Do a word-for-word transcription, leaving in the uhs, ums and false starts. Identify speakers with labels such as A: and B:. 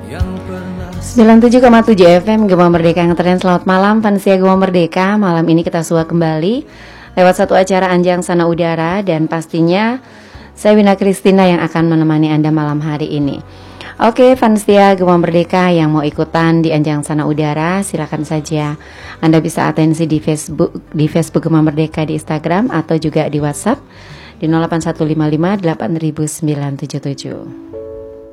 A: sembilan puluh tujuh koma tujuh F M Gema Merdeka yang tren. Selamat malam Fansia Gema Merdeka. Malam ini kita sua kembali lewat satu acara Anjang Sana Udara. Dan pastinya saya Wina Kristina yang akan menemani Anda malam hari ini. Oke, Fansia Gema Merdeka yang mau ikutan di Anjang Sana Udara, silakan saja. Anda bisa atensi di Facebook, di Facebook Gema Merdeka, di Instagram, atau juga di WhatsApp di nol delapan satu lima lima delapan sembilan tujuh tujuh.